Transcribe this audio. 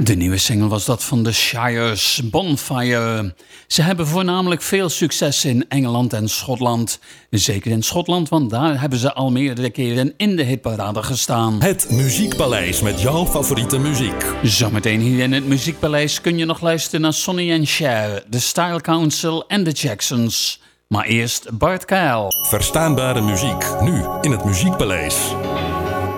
De nieuwe single was dat van The Shires, Bonfire. Ze hebben voornamelijk veel succes in Engeland en Schotland. Zeker in Schotland, want daar hebben ze al meerdere keren in de hitparade gestaan. Het Muziekpaleis met jouw favoriete muziek. Zometeen hier in het Muziekpaleis kun je nog luisteren naar Sonny and Cher, The Style Council en The Jacksons. Maar eerst Bart Kuil. Verstaanbare muziek, nu in het Muziekpaleis.